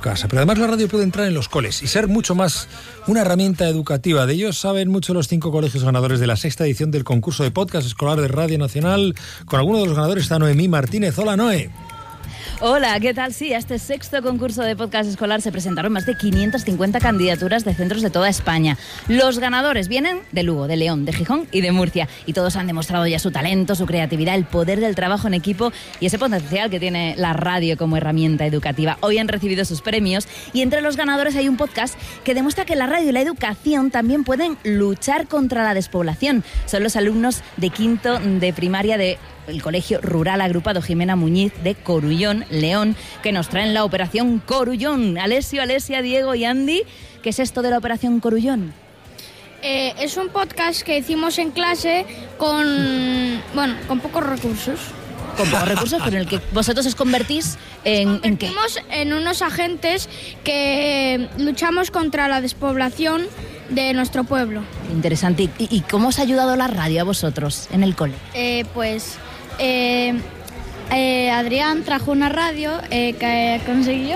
casa. Pero además la radio puede entrar en los coles y ser mucho más una herramienta educativa. De ellos saben mucho los 5 colegios ganadores de la 6ª edición del concurso de podcast escolar de Radio Nacional. Con alguno de los ganadores está Noemí Martínez. Hola, Noé. Hola, ¿qué tal? Sí, a este 6º concurso de podcast escolar se presentaron más de 550 candidaturas de centros de toda España. Los ganadores vienen de Lugo, de León, de Gijón y de Murcia. Y todos han demostrado ya su talento, su creatividad, el poder del trabajo en equipo y ese potencial que tiene la radio como herramienta educativa. Hoy han recibido sus premios y entre los ganadores hay un podcast que demuestra que la radio y la educación también pueden luchar contra la despoblación. Son los alumnos de quinto de primaria de el Colegio Rural Agrupado Jimena Muñiz de Corullón, León, que nos traen la Operación Corullón. Alessio, Alesia, Diego y Andy, ¿qué es esto de la Operación Corullón? Es un podcast que hicimos en clase con pocos recursos. Con pocos recursos, pero en el que vosotros os convertís ¿en qué? En unos agentes que luchamos contra la despoblación de nuestro pueblo. Interesante. ¿Y cómo os ha ayudado la radio a vosotros en el cole? Adrián trajo una radio que consiguió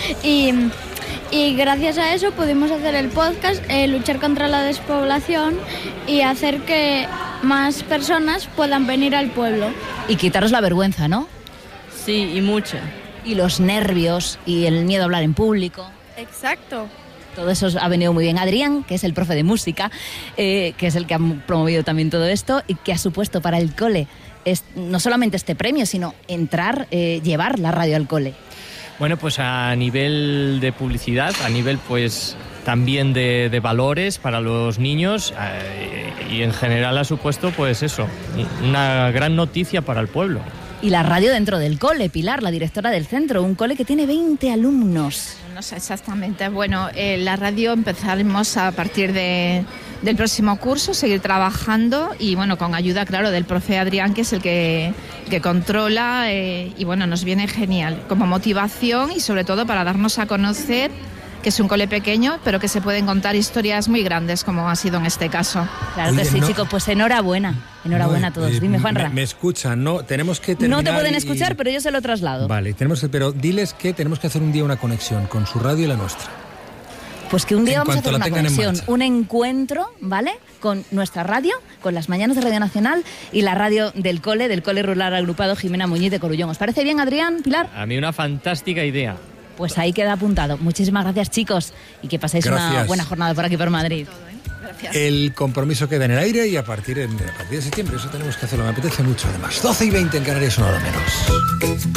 y gracias a eso pudimos hacer el podcast, luchar contra la despoblación y hacer que más personas puedan venir al pueblo. Y quitaros la vergüenza, ¿no? Sí, y mucho. Y los nervios y el miedo a hablar en público. Exacto. Todo eso ha venido muy bien. Adrián, que es el profe de música, que es el que ha promovido también todo esto y que ha supuesto para el cole no solamente este premio, sino llevar la radio al cole. Bueno, pues a nivel de publicidad, a nivel pues también de valores para los niños y en general ha supuesto pues eso, una gran noticia para el pueblo. Y la radio dentro del cole, Pilar, la directora del centro, un cole que tiene 20 alumnos. No sé exactamente. Bueno, la radio empezaremos a partir del próximo curso, seguir trabajando y bueno, con ayuda, claro, del profe Adrián, que es el que controla y bueno, nos viene genial como motivación y sobre todo para darnos a conocer que es un cole pequeño, pero que se pueden contar historias muy grandes, como ha sido en este caso. Claro. Oye, que sí, chicos, pues enhorabuena a todos. Dime, Juanra. Me escuchan, ¿no? Tenemos que terminar. No te pueden escuchar, pero yo se lo traslado. Vale, pero diles que tenemos que hacer un día una conexión con su radio y la nuestra. Pues que un día vamos a hacer una conexión, un encuentro, ¿vale? Con nuestra radio, con las mañanas de Radio Nacional y la radio del Cole Rural Agrupado Jimena Muñiz de Corullón. ¿Os parece bien, Adrián, Pilar? A mí una fantástica idea. Pues ahí queda apuntado. Muchísimas gracias, chicos, y que paséis una buena jornada por aquí, por Madrid. Gracias. El compromiso queda en el aire y a partir de septiembre, eso tenemos que hacerlo, me apetece mucho además. 12:20 en Canarias, una hora menos.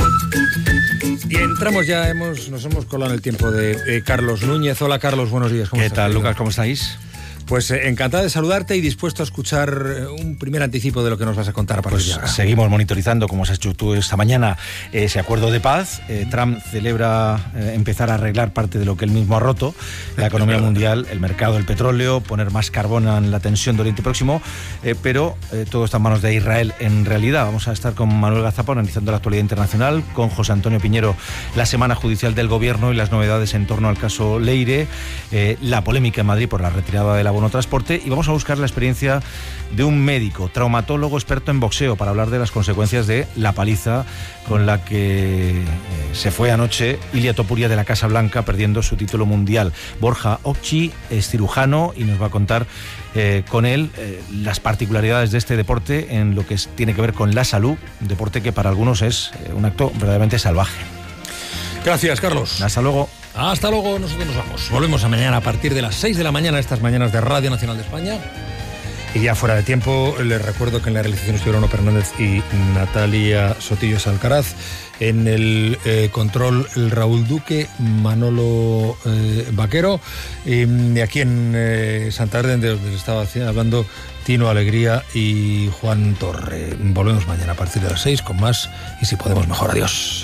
Y entramos ya, nos hemos colado en el tiempo de Carlos Núñez. Hola, Carlos, buenos días. ¿Qué tal, Lucas? ¿Cómo estáis? Pues encantado de saludarte y dispuesto a escuchar un primer anticipo de lo que nos vas a contar para pues seguimos monitorizando, como has hecho tú esta mañana, ese acuerdo de paz. Trump celebra empezar a arreglar parte de lo que él mismo ha roto, la economía mundial, el mercado del petróleo, poner más carbón en la tensión de Oriente Próximo, pero todo está en manos de Israel en realidad. Vamos a estar con Manuel Gazapón analizando la actualidad internacional, con José Antonio Piñero la semana judicial del gobierno y las novedades en torno al caso Leire, la polémica en Madrid por la retirada de la transporte, y vamos a buscar la experiencia de un médico, traumatólogo experto en boxeo, para hablar de las consecuencias de la paliza con la que se fue anoche Ilia Topuria de la Casa Blanca, perdiendo su título mundial. Borja Occhi es cirujano y nos va a contar con él las particularidades de este deporte en lo que tiene que ver con la salud, un deporte que para algunos es un acto verdaderamente salvaje. Gracias, Carlos. Hasta luego. Hasta luego, nosotros nos vamos. Volvemos a mañana a partir de las 6 de la mañana, estas mañanas de Radio Nacional de España. Y ya fuera de tiempo, les recuerdo que en la realización estuvieron Ono Fernández y Natalia Sotillo Alcaraz. En el control, el Raúl Duque, Manolo Vaquero. Y aquí en Santander, donde estaba hablando Tino Alegría y Juan Torre. Volvemos mañana a partir de las 6 con más y si podemos mejor. Adiós.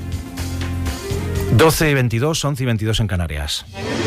12:22, 11:22 en Canarias.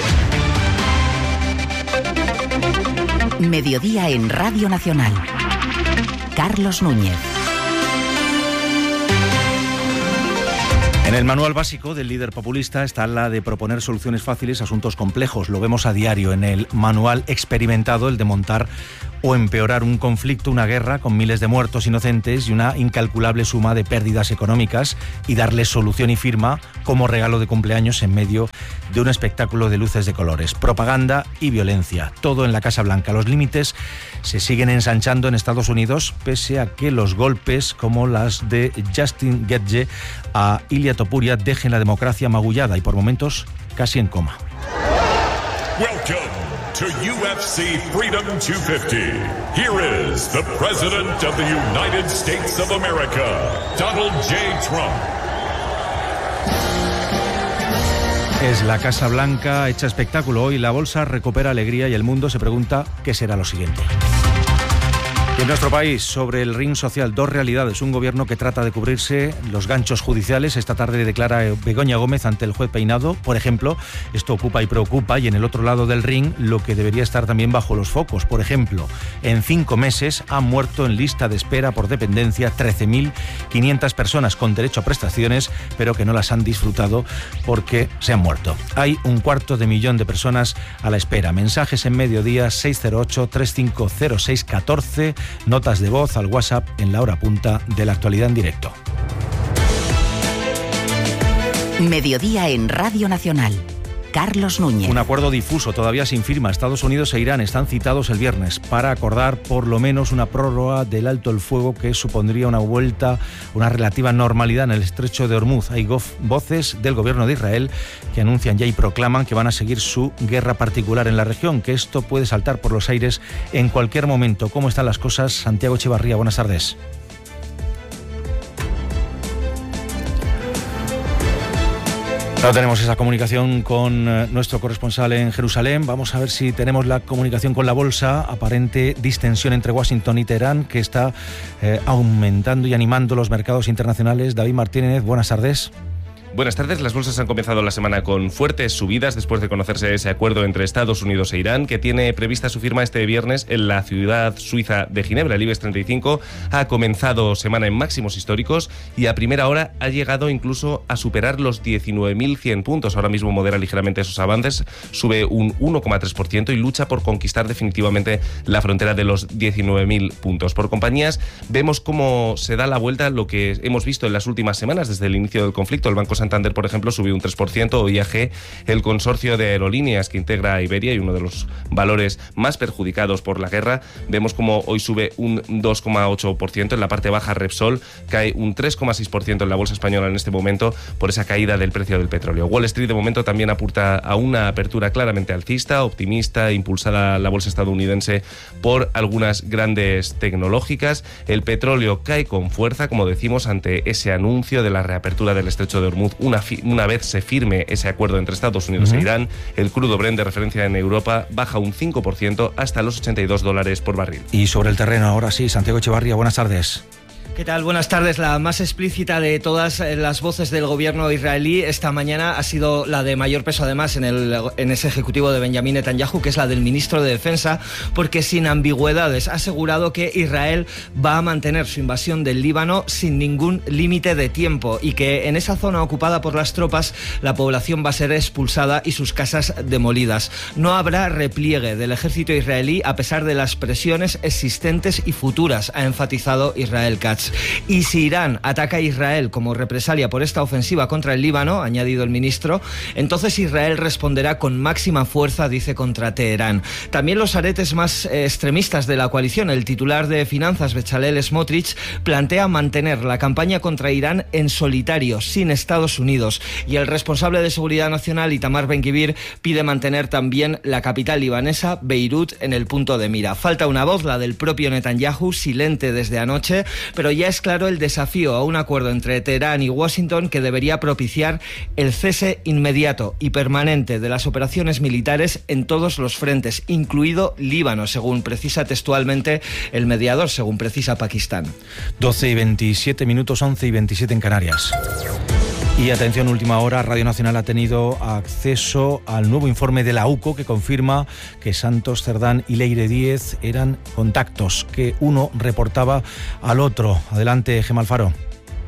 Mediodía en Radio Nacional. Carlos Núñez. En el manual básico del líder populista está la de proponer soluciones fáciles a asuntos complejos. Lo vemos a diario en el manual experimentado, el de montar o empeorar un conflicto, una guerra con miles de muertos inocentes y una incalculable suma de pérdidas económicas, y darle solución y firma como regalo de cumpleaños en medio de un espectáculo de luces de colores, propaganda y violencia. Todo en la Casa Blanca. Los límites se siguen ensanchando en Estados Unidos, pese a que los golpes como las de Justin Getje a Ilia Topuria dejen la democracia magullada y por momentos casi en coma. Welcome to UFC Freedom 250. Here is the President of the United States of America, Donald J. Trump. Es la Casa Blanca hecha espectáculo. Hoy la bolsa recupera alegría y el mundo se pregunta qué será lo siguiente. Y en nuestro país, sobre el ring social, dos realidades. Un gobierno que trata de cubrirse los ganchos judiciales. Esta tarde declara Begoña Gómez ante el juez Peinado. Por ejemplo, esto ocupa y preocupa. Y en el otro lado del ring, lo que debería estar también bajo los focos. Por ejemplo, en 5 meses han muerto en lista de espera por dependencia 13.500 personas con derecho a prestaciones, pero que no las han disfrutado porque se han muerto. Hay 250.000 de personas a la espera. Mensajes en mediodía 608-350614. Notas de voz al WhatsApp en la hora punta de la actualidad en directo. Mediodía en Radio Nacional. Carlos Núñez. Un acuerdo difuso todavía sin firma. Estados Unidos e Irán están citados el viernes para acordar por lo menos una prórroga del alto el fuego que supondría una vuelta, una relativa normalidad en el estrecho de Hormuz. Hay voces del gobierno de Israel que anuncian ya y proclaman que van a seguir su guerra particular en la región, que esto puede saltar por los aires en cualquier momento. ¿Cómo están las cosas? Santiago Echevarría, buenas tardes. No tenemos esa comunicación con nuestro corresponsal en Jerusalén. Vamos a ver si tenemos la comunicación con la bolsa. Aparente distensión entre Washington y Teherán que está aumentando y animando los mercados internacionales. David Martínez, buenas tardes. Buenas tardes. Las bolsas han comenzado la semana con fuertes subidas después de conocerse ese acuerdo entre Estados Unidos e Irán, que tiene prevista su firma este viernes en la ciudad suiza de Ginebra. El IBEX 35 ha comenzado semana en máximos históricos y a primera hora ha llegado incluso a superar los 19.100 puntos. Ahora mismo modera ligeramente esos avances, sube un 1,3% y lucha por conquistar definitivamente la frontera de los 19.000 puntos. Por compañías, vemos cómo se da la vuelta lo que hemos visto en las últimas semanas desde el inicio del conflicto. El Banco Santander, por ejemplo, subió un 3%, o IAG, el consorcio de aerolíneas que integra a Iberia y uno de los valores más perjudicados por la guerra, vemos como hoy sube un 2,8%, en la parte baja Repsol cae un 3,6% en la bolsa española en este momento por esa caída del precio del petróleo. Wall Street de momento también apunta a una apertura claramente alcista, optimista, impulsada la bolsa estadounidense por algunas grandes tecnológicas. El petróleo cae con fuerza, como decimos, ante ese anuncio de la reapertura del estrecho de Hormuz. Una vez se firme ese acuerdo entre Estados Unidos e Irán, el crudo Brent de referencia en Europa baja un 5% hasta los $82 por barril. Y sobre el terreno, ahora sí, Santiago Echevarría, buenas tardes. ¿Qué tal? Buenas tardes. La más explícita de todas las voces del gobierno israelí esta mañana ha sido la de mayor peso, además, en ese ejecutivo de Benjamin Netanyahu, que es la del ministro de Defensa, porque sin ambigüedades ha asegurado que Israel va a mantener su invasión del Líbano sin ningún límite de tiempo y que en esa zona ocupada por las tropas la población va a ser expulsada y sus casas demolidas. No habrá repliegue del ejército israelí a pesar de las presiones existentes y futuras, ha enfatizado Israel Katz. Y si Irán ataca a Israel como represalia por esta ofensiva contra el Líbano, ha añadido el ministro, entonces Israel responderá con máxima fuerza, dice, contra Teherán. También los aretes más extremistas de la coalición, el titular de Finanzas, Bezalel Smotrich, plantea mantener la campaña contra Irán en solitario, sin Estados Unidos. Y el responsable de Seguridad Nacional, Itamar Ben-Gvir, pide mantener también la capital libanesa, Beirut, en el punto de mira. Falta una voz, la del propio Netanyahu, silente desde anoche, pero ya es claro el desafío a un acuerdo entre Teherán y Washington que debería propiciar el cese inmediato y permanente de las operaciones militares en todos los frentes, incluido Líbano, según precisa textualmente el mediador, según precisa Pakistán. 12:27 minutos, 11:27 en Canarias. Y atención, última hora, Radio Nacional ha tenido acceso al nuevo informe de la UCO que confirma que Santos Cerdán y Leire Díez eran contactos, que uno reportaba al otro. Adelante, Gemma Alfaro.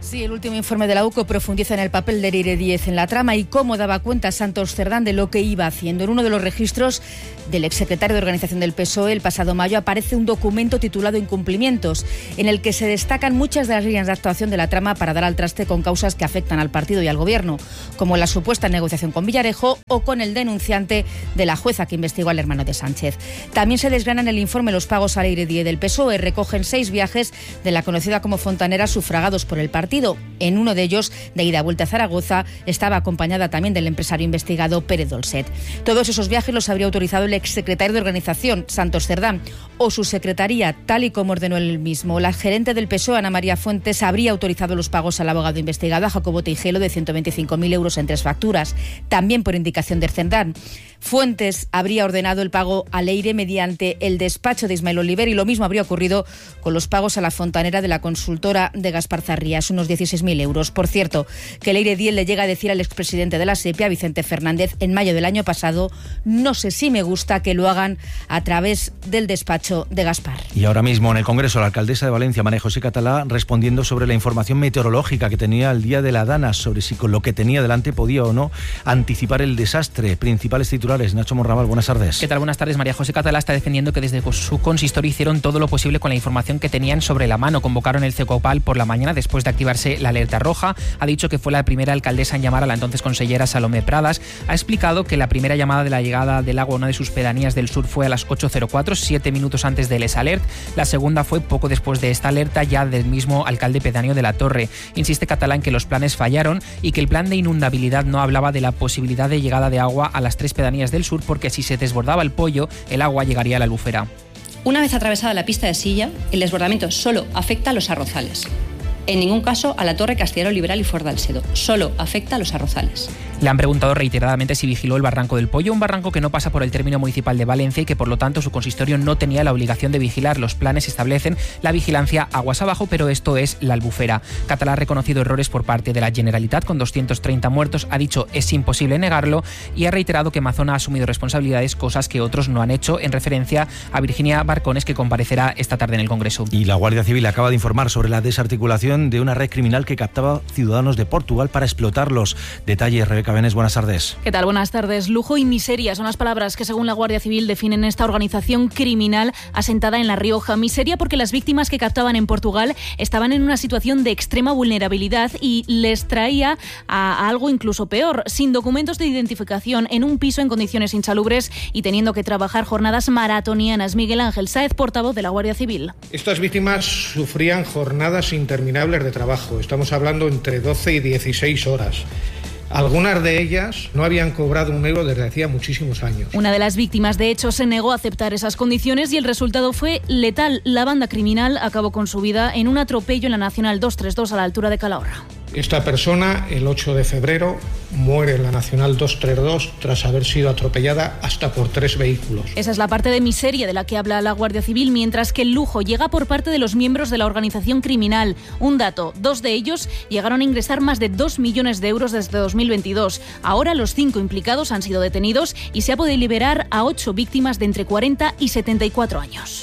Sí, el último informe de la UCO profundiza en el papel de Leire Díez en la trama y cómo daba cuenta Santos Cerdán de lo que iba haciendo. En uno de los registros del exsecretario de Organización del PSOE, el pasado mayo, aparece un documento titulado Incumplimientos, en el que se destacan muchas de las líneas de actuación de la trama para dar al traste con causas que afectan al partido y al gobierno, como la supuesta negociación con Villarejo o con el denunciante de la jueza que investigó al hermano de Sánchez. También se desgrana en el informe los pagos a Leire Díez del PSOE. Recogen 6 viajes de la conocida como Fontanera sufragados por el partido. En uno de ellos, de ida y vuelta a Zaragoza, estaba acompañada también del empresario investigado Pérez Dolcet. Todos esos viajes los habría autorizado el exsecretario de Organización, Santos Cerdán, o su secretaría, tal y como ordenó él mismo. La gerente del PSOE, Ana María Fuentes, habría autorizado los pagos al abogado investigado, a Jacobo Teijelo, de 125.000 euros en 3 facturas, también por indicación de Cerdán. Fuentes habría ordenado el pago a Leire mediante el despacho de Ismael Oliver, y lo mismo habría ocurrido con los pagos a la fontanera de la consultora de Gaspar Zarrías, unos 16.000 euros. Por cierto, que Leire Díez le llega a decir al expresidente de la SEPE, a Vicente Fernández, en mayo del año pasado: no sé si me gusta que lo hagan a través del despacho de Gaspar. Y ahora mismo en el Congreso, la alcaldesa de Valencia, María José Catalá, respondiendo sobre la información meteorológica que tenía el día de la Dana, sobre si con lo que tenía delante podía o no anticipar el desastre. Principales titulares. Nacho Monraval, buenas tardes. ¿Qué tal? Buenas tardes. María José Catalá está defendiendo que desde su consistorio hicieron todo lo posible con la información que tenían sobre la mano. Convocaron el CECOPAL por la mañana después de activarse la alerta roja. Ha dicho que fue la primera alcaldesa en llamar a la entonces consellera Salomé Pradas. Ha explicado que la primera llamada de la llegada del agua a una de sus pedanías del sur fue a las 8:04, 7 minutos antes del alert. La segunda fue poco después de esta alerta, ya del mismo alcalde pedáneo de La Torre. Insiste Catalá en que los planes fallaron y que el plan de inundabilidad no hablaba de la posibilidad de llegada de agua a las 3 pedanías del sur, porque si se desbordaba el Pollo, el agua llegaría a la Albufera. Una vez atravesada la pista de Silla, el desbordamiento solo afecta a los arrozales. En ningún caso a la Torre, Castellero Liberal y Fuer d'Alcedo. Solo afecta a los arrozales. Le han preguntado reiteradamente si vigiló el barranco del Pollo, un barranco que no pasa por el término municipal de Valencia y que por lo tanto su consistorio no tenía la obligación de vigilar. Los planes establecen la vigilancia aguas abajo, pero esto es la Albufera. Catalá ha reconocido errores por parte de la Generalitat con 230 muertos, ha dicho es imposible negarlo y ha reiterado que Mazona ha asumido responsabilidades, cosas que otros no han hecho, en referencia a Virginia Barcones, que comparecerá esta tarde en el Congreso. Y la Guardia Civil acaba de informar sobre la desarticulación de una red criminal que captaba ciudadanos de Portugal para explotarlos. Detalles, Rebeca Benes, buenas tardes. ¿Qué tal? Buenas tardes. Lujo y miseria son las palabras que, según la Guardia Civil, definen esta organización criminal asentada en La Rioja. Miseria porque las víctimas que captaban en Portugal estaban en una situación de extrema vulnerabilidad y les traía a algo incluso peor, sin documentos de identificación, en un piso en condiciones insalubres y teniendo que trabajar jornadas maratonianas. Miguel Ángel Sáez, portavoz de la Guardia Civil. Estas víctimas sufrían jornadas interminables de trabajo. Estamos hablando entre 12 y 16 horas. Algunas de ellas no habían cobrado un euro desde hacía muchísimos años. Una de las víctimas, de hecho, se negó a aceptar esas condiciones y el resultado fue letal. La banda criminal acabó con su vida en un atropello en la Nacional 232 a la altura de Calahorra. Esta persona, el 8 de febrero, muere en la Nacional 232 tras haber sido atropellada hasta por 3 vehículos. Esa es la parte de miseria de la que habla la Guardia Civil, mientras que el lujo llega por parte de los miembros de la organización criminal. Un dato, 2 de ellos llegaron a ingresar más de 2 millones de euros desde 2022. Ahora los 5 implicados han sido detenidos y se ha podido liberar a 8 víctimas de entre 40 y 74 años.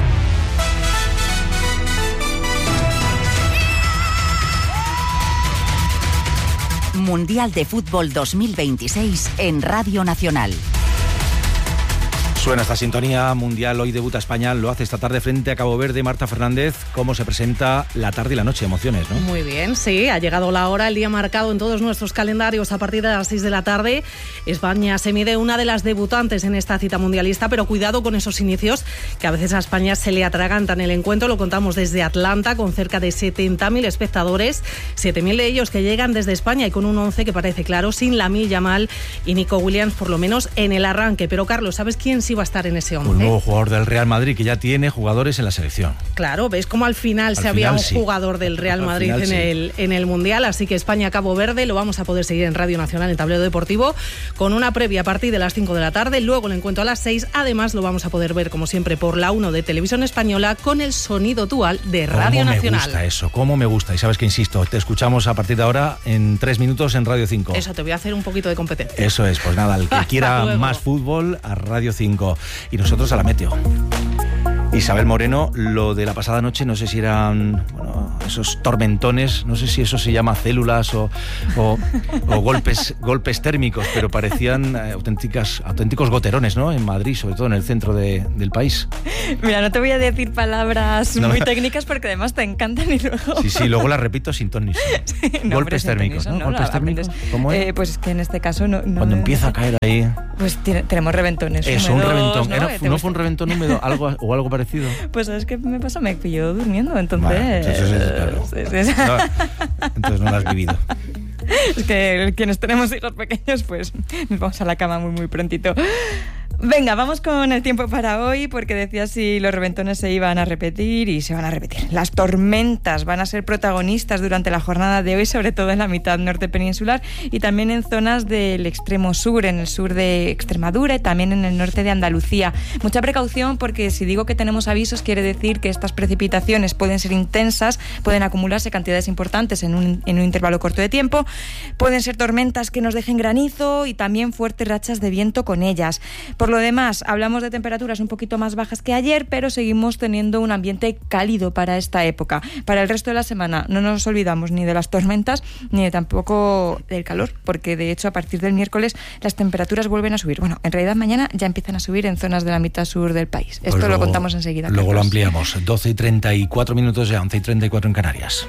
Mundial de Fútbol 2026 en Radio Nacional. Suena esta sintonía mundial. Hoy debuta España, lo hace esta tarde frente a Cabo Verde. Marta Fernández, ¿cómo se presenta la tarde y la noche? Emociones, ¿no? Muy bien, sí, ha llegado la hora, el día marcado en todos nuestros calendarios a partir de las 6 de la tarde. España se mide una de las debutantes en esta cita mundialista, pero cuidado con esos inicios que a veces a España se le atragantan. El encuentro lo contamos desde Atlanta con cerca de 70.000 espectadores, 7.000 de ellos que llegan desde España y con un 11 que parece claro, sin Lamine Yamal y Nico Williams, por lo menos en el arranque. Pero Carlos, ¿sabes quién sí va a estar en ese 11? Un nuevo jugador del Real Madrid que ya tiene jugadores en la selección. Claro, ves cómo al final había un jugador del Real Madrid en el Mundial, así que España-Cabo Verde lo vamos a poder seguir en Radio Nacional, en Tablero Deportivo, con una previa a partir de las 5 de la tarde, luego el encuentro a las 6, además lo vamos a poder ver como siempre por la 1 de Televisión Española con el sonido dual de Radio Nacional. Cómo me gusta eso, cómo me gusta, y sabes que insisto, te escuchamos a partir de ahora en 3 minutos en Radio 5. Eso, te voy a hacer un poquito de competencia. Eso es, pues nada, el que quiera más fútbol a Radio 5 y nosotros a la Meteo. Isabel Moreno, lo de la pasada noche, no sé si eran esos tormentones, no sé si eso se llama células o golpes térmicos, pero parecían auténticos goterones, ¿no? En Madrid, sobre todo en el centro del país. Mira, no te voy a decir palabras muy técnicas porque además te encantan y luego... Sí, luego las repito sin ton ni son. Sí, golpes térmicos, ¿no? ¿Golpes térmicos? ¿Cómo es? Pues que en este caso no... Cuando empieza a caer ahí... Pues tenemos reventones húmedos. Un reventón. ¿No fue un reventón húmedo o algo parecido? Pues ¿sabes qué me pasa? Me pilló durmiendo, entonces... Claro. Entonces no lo has vivido. Es que quienes tenemos hijos pequeños, pues nos vamos a la cama muy prontito. Venga, vamos con el tiempo para hoy, porque decía si los reventones se iban a repetir y se van a repetir. Las tormentas van a ser protagonistas durante la jornada de hoy, sobre todo en la mitad norte peninsular y también en zonas del extremo sur, en el sur de Extremadura y también en el norte de Andalucía. Mucha precaución, porque si digo que tenemos avisos, quiere decir que estas precipitaciones pueden ser intensas, pueden acumularse cantidades importantes en un intervalo corto de tiempo, pueden ser tormentas que nos dejen granizo y también fuertes rachas de viento con ellas. Por lo demás, hablamos de temperaturas un poquito más bajas que ayer, pero seguimos teniendo un ambiente cálido para esta época. Para el resto de la semana no nos olvidamos ni de las tormentas ni tampoco del calor, porque de hecho a partir del miércoles las temperaturas vuelven a subir. Bueno, en realidad mañana ya empiezan a subir en zonas de la mitad sur del país. Esto pues lo contamos enseguida. Luego lo ampliamos. 12:34 ya, 11:34 en Canarias.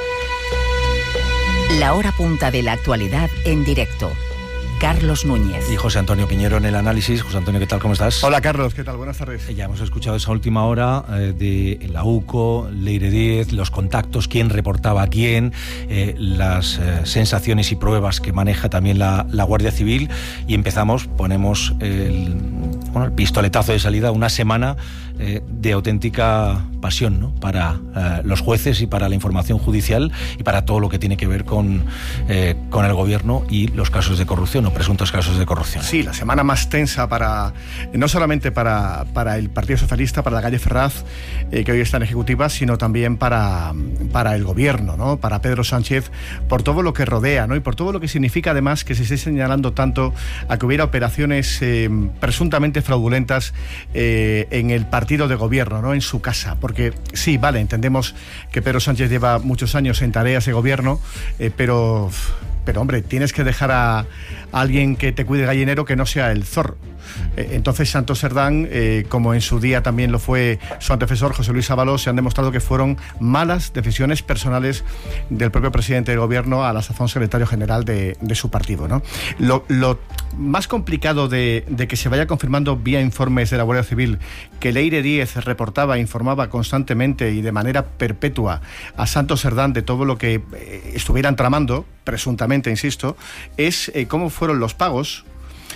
La hora punta de la actualidad en directo. Carlos Núñez. Y José Antonio Piñero en el análisis. José Antonio, ¿qué tal? ¿Cómo estás? Hola, Carlos. ¿Qué tal? Buenas tardes. Ya hemos escuchado esa última hora de la UCO, Leire Díez, los contactos, quién reportaba a quién, las sensaciones y pruebas que maneja también la Guardia Civil. Y ponemos el pistoletazo de salida, una semana de auténtica pasión, ¿no? Para los jueces y para la información judicial y para todo lo que tiene que ver con el gobierno y los casos de corrupción o presuntos casos de corrupción. Sí, la semana más tensa no solamente para el Partido Socialista, para la calle Ferraz, que hoy está en ejecutiva, sino también para el gobierno, ¿no? Para Pedro Sánchez, por todo lo que rodea, ¿no? Y por todo lo que significa además que se esté señalando tanto a que hubiera operaciones presuntamente fraudulentas en el partido de gobierno, ¿no? En su casa. Porque sí, vale, entendemos que Pedro Sánchez lleva muchos años en tareas de gobierno, pero hombre, tienes que dejar a alguien que te cuide el gallinero que no sea el zorro. Entonces Santos Cerdán, como en su día también lo fue su antecesor José Luis Ábalos, se han demostrado que fueron malas decisiones personales del propio presidente del gobierno, a la sazón secretario general de su partido, ¿no? Lo más complicado de que se vaya confirmando vía informes de la Guardia Civil que Leire Díez informaba constantemente y de manera perpetua a Santos Cerdán de todo lo que estuvieran tramando, presuntamente, insisto, es cómo fueron los pagos,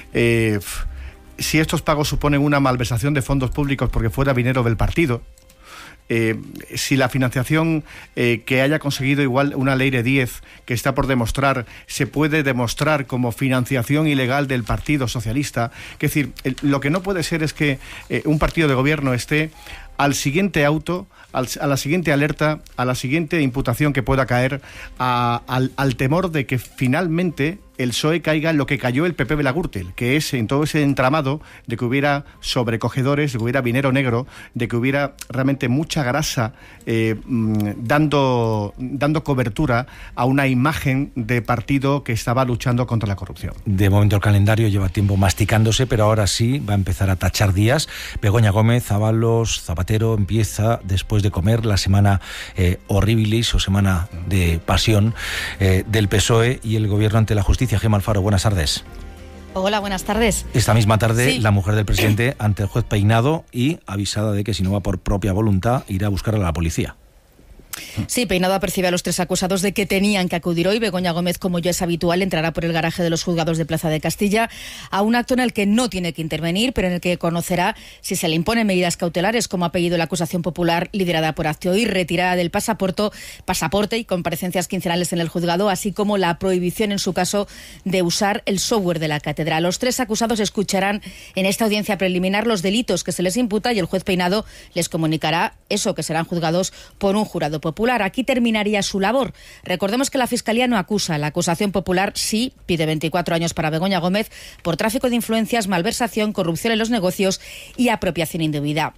si estos pagos suponen una malversación de fondos públicos porque fuera dinero del partido, si la financiación que haya conseguido igual una Leire Díez, que está por demostrar, se puede demostrar como financiación ilegal del Partido Socialista. Es decir, lo que no puede ser es que un partido de gobierno esté al siguiente auto, a la siguiente alerta, a la siguiente imputación que pueda caer, al temor de que finalmente el PSOE caiga en lo que cayó el PP de la Gürtel, que es en todo ese entramado de que hubiera sobrecogedores, de que hubiera dinero negro, de que hubiera realmente mucha grasa dando cobertura a una imagen de partido que estaba luchando contra la corrupción. De momento el calendario lleva tiempo masticándose, pero ahora sí va a empezar a tachar días. Begoña Gómez, Ábalos, Zapatero empieza después de comer la semana horribilis o semana de pasión del PSOE y el gobierno ante la justicia. Gemma Alfaro, buenas tardes. Hola, buenas tardes. Esta misma tarde, sí, la mujer del presidente ante el juez Peinado y avisada de que si no va por propia voluntad irá a buscar a la policía. Sí, Peinado apercibe a los tres acusados de que tenían que acudir hoy. Begoña Gómez, como ya es habitual, entrará por el garaje de los juzgados de Plaza de Castilla a un acto en el que no tiene que intervenir, pero en el que conocerá si se le imponen medidas cautelares, como ha pedido la acusación popular liderada por Hazte Oír, retirada del pasaporte y comparecencias quincenales en el juzgado, así como la prohibición, en su caso, de usar el software de la catedral. Los tres acusados escucharán en esta audiencia preliminar los delitos que se les imputa y el juez Peinado les comunicará eso, que serán juzgados por un jurado popular. Aquí terminaría su labor. Recordemos que la Fiscalía no acusa. La acusación popular sí pide 24 años para Begoña Gómez por tráfico de influencias, malversación, corrupción en los negocios y apropiación indebida.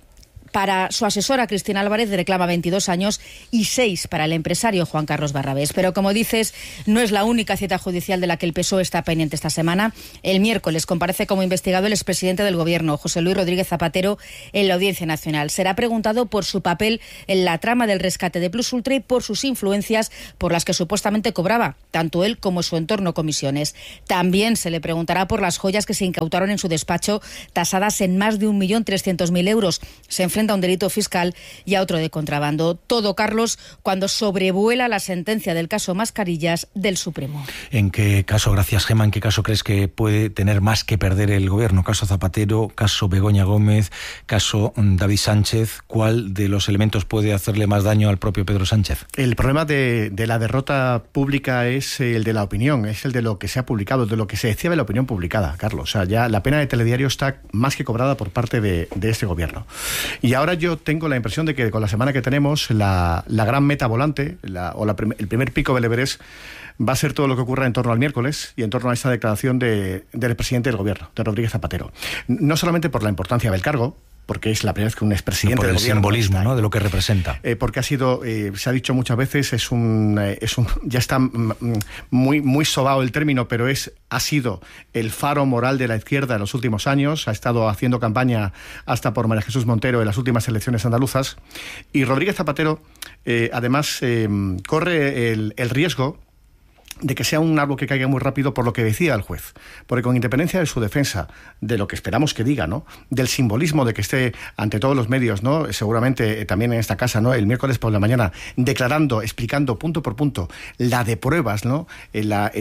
Para su asesora Cristina Álvarez reclama 22 años y 6 para el empresario Juan Carlos Barrabés. Pero como dices, no es la única cita judicial de la que el PSOE está pendiente esta semana. El miércoles comparece como investigado el expresidente del Gobierno, José Luis Rodríguez Zapatero, en la Audiencia Nacional. Será preguntado por su papel en la trama del rescate de Plus Ultra y por sus influencias por las que supuestamente cobraba, tanto él como su entorno, comisiones. También se le preguntará por las joyas que se incautaron en su despacho, tasadas en más de 1.300.000 euros. Se enfrenta a un delito fiscal y a otro de contrabando. Todo, Carlos, cuando sobrevuela la sentencia del caso Mascarillas del Supremo. ¿En qué caso, gracias Gemma, en qué caso crees que puede tener más que perder el Gobierno? ¿Caso Zapatero, caso Begoña Gómez, caso David Sánchez? ¿Cuál de los elementos puede hacerle más daño al propio Pedro Sánchez? El problema de la derrota pública es el de la opinión, es el de lo que se ha publicado, de lo que se decía de la opinión publicada, Carlos. O sea, ya la pena de Telediario está más que cobrada por parte de este Gobierno. Y ahora yo tengo la impresión de que con la semana que tenemos, la gran meta volante, el primer pico del Everest, va a ser todo lo que ocurra en torno al miércoles y en torno a esta declaración del presidente del Gobierno, de Rodríguez Zapatero. No solamente por la importancia del cargo, porque es la primera vez que un expresidente del Gobierno... Por el simbolismo, ¿no?, de lo que representa. Porque ha sido, se ha dicho muchas veces, ya está muy sobado el término, pero ha sido el faro moral de la izquierda en los últimos años. Ha estado haciendo campaña hasta por María Jesús Montero en las últimas elecciones andaluzas. Y Rodríguez Zapatero, además, corre el riesgo de que sea un árbol que caiga muy rápido por lo que decía el juez. Porque con independencia de su defensa, de lo que esperamos que diga, ¿no?, del simbolismo de que esté ante todos los medios, ¿no?, seguramente también en esta casa, ¿no?, el miércoles por la mañana, declarando, explicando punto por punto la de pruebas, ¿no?, la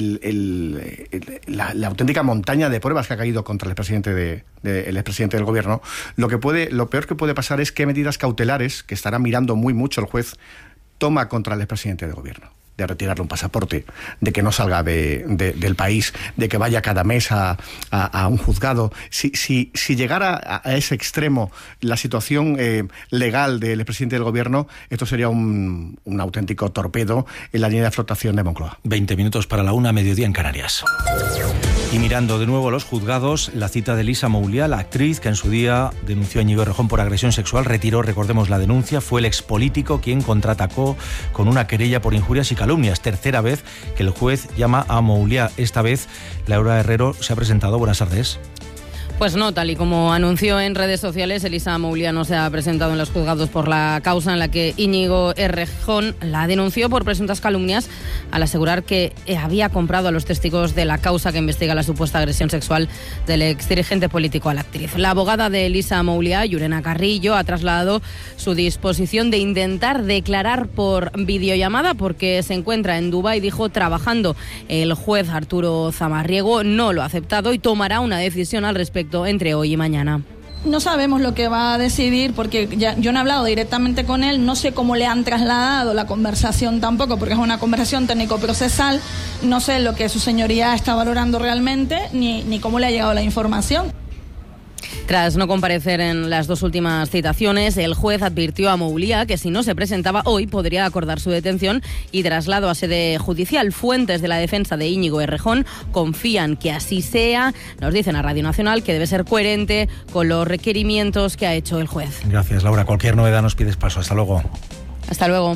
auténtica montaña de pruebas que ha caído contra el expresidente del Gobierno, lo peor que puede pasar es qué medidas cautelares, que estará mirando muy mucho el juez, toma contra el expresidente del Gobierno. De retirarle un pasaporte, de que no salga del país, de que vaya cada mes a un juzgado. Si llegara a ese extremo la situación legal del presidente del Gobierno, esto sería un auténtico torpedo en la línea de flotación de Moncloa. 20 minutos para la 1, mediodía en Canarias. Y mirando de nuevo los juzgados, la cita de Elisa Mouliá, la actriz que en su día denunció a Íñigo Errejón por agresión sexual, retiró, recordemos, la denuncia. Fue el expolítico quien contraatacó con una querella por injurias y calumnias. Tercera vez que el juez llama a Mouliá. Esta vez Laura Herrero se ha presentado. Buenas tardes. Pues no, tal y como anunció en redes sociales, Elisa Mouliá no se ha presentado en los juzgados por la causa en la que Íñigo Errejón la denunció por presuntas calumnias al asegurar que había comprado a los testigos de la causa que investiga la supuesta agresión sexual del exdirigente político a la actriz. La abogada de Elisa Mouliá, Yurena Carrillo, ha trasladado su disposición de intentar declarar por videollamada porque se encuentra en Dubái, dijo, trabajando. El juez Arturo Zamarriego no lo ha aceptado y tomará una decisión al respecto entre hoy y mañana. No sabemos lo que va a decidir porque yo no he hablado directamente con él, no sé cómo le han trasladado la conversación tampoco, porque es una conversación técnico-procesal, no sé lo que su señoría está valorando realmente ni cómo le ha llegado la información. Tras no comparecer en las dos últimas citaciones, el juez advirtió a Mouliá que si no se presentaba hoy podría acordar su detención y traslado a sede judicial. Fuentes de la defensa de Íñigo Errejón confían que así sea. Nos dicen a Radio Nacional que debe ser coherente con los requerimientos que ha hecho el juez. Gracias, Laura. Cualquier novedad nos pides paso. Hasta luego. Hasta luego.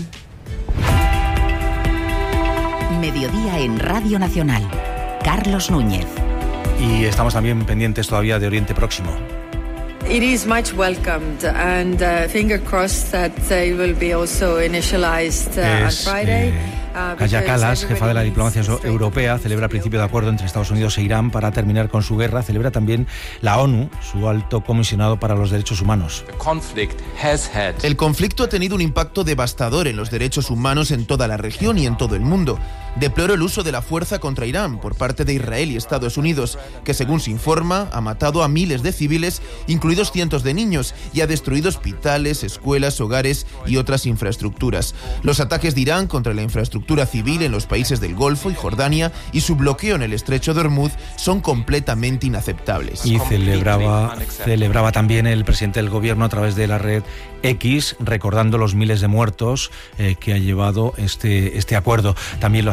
Mediodía en Radio Nacional. Carlos Núñez. Y estamos también pendientes todavía de Oriente Próximo. It is much welcomed and finger crossed that it will be also initialized on Friday. Kaja Kallas, jefa de la diplomacia europea, celebra el principio de acuerdo entre Estados Unidos e Irán para terminar con su guerra. Celebra también la ONU, su alto comisionado para los derechos humanos. El conflicto ha tenido un impacto devastador en los derechos humanos en toda la región y en todo el mundo. Deploro el uso de la fuerza contra Irán por parte de Israel y Estados Unidos, que según se informa, ha matado a miles de civiles, incluidos cientos de niños, y ha destruido hospitales, escuelas, hogares y otras infraestructuras. Los ataques de Irán contra la infraestructura civil en los países del Golfo y Jordania y su bloqueo en el estrecho de Hormuz son completamente inaceptables. Y celebraba también el presidente del gobierno a través de la red X, recordando los miles de muertos que ha llevado este acuerdo. También lo hacía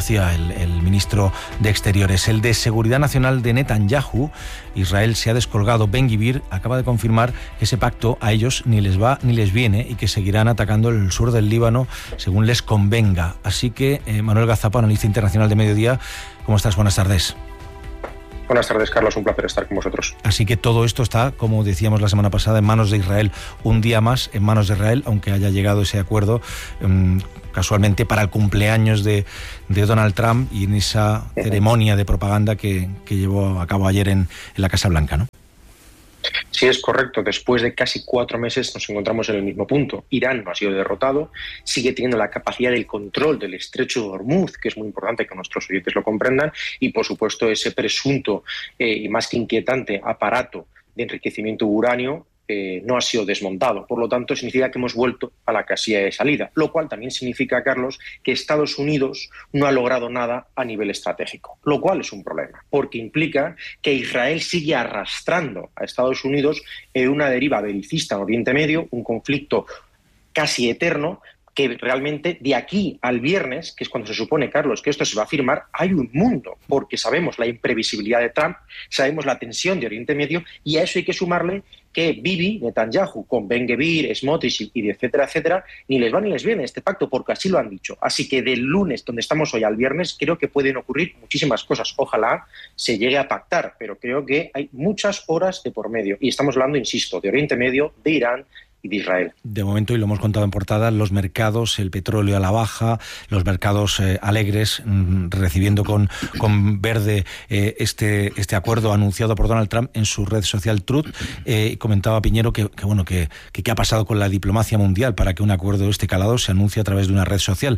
anuncia el ministro de Exteriores. El de Seguridad Nacional de Netanyahu, Israel se ha descolgado. Ben-Gvir acaba de confirmar que ese pacto a ellos ni les va ni les viene y que seguirán atacando el sur del Líbano según les convenga. Así que, Manuel Gazapa, analista internacional de Mediodía, ¿cómo estás? Buenas tardes. Buenas tardes, Carlos. Un placer estar con vosotros. Así que todo esto está, como decíamos la semana pasada, en manos de Israel. Un día más en manos de Israel, aunque haya llegado ese acuerdo casualmente para el cumpleaños de Donald Trump y en esa ceremonia de propaganda que llevó a cabo ayer en la Casa Blanca, ¿no? Sí, es correcto. Después de casi 4 meses nos encontramos en el mismo punto. Irán no ha sido derrotado, sigue teniendo la capacidad del control del estrecho de Hormuz, que es muy importante que nuestros oyentes lo comprendan, y por supuesto ese presunto y más que inquietante aparato de enriquecimiento de uranio no ha sido desmontado. Por lo tanto, significa que hemos vuelto a la casilla de salida, lo cual también significa, Carlos, que Estados Unidos no ha logrado nada a nivel estratégico, lo cual es un problema, porque implica que Israel sigue arrastrando a Estados Unidos en una deriva belicista en Oriente Medio, un conflicto casi eterno, que realmente de aquí al viernes, que es cuando se supone, Carlos, que esto se va a firmar, hay un mundo, porque sabemos la imprevisibilidad de Trump, sabemos la tensión de Oriente Medio, y a eso hay que sumarle que Bibi, Netanyahu, con Ben-Gvir, Smotrich y etcétera, etcétera, ni les va ni les viene este pacto, porque así lo han dicho. Así que del lunes, donde estamos hoy, al viernes, creo que pueden ocurrir muchísimas cosas. Ojalá se llegue a pactar, pero creo que hay muchas horas de por medio. Y estamos hablando, insisto, de Oriente Medio, de Irán y de Israel. De momento, y lo hemos contado en portada, los mercados, el petróleo a la baja, los mercados alegres, recibiendo con verde este acuerdo anunciado por Donald Trump en su red social Truth. Comentaba Piñero que qué ha pasado con la diplomacia mundial para que un acuerdo de este calado se anuncie a través de una red social.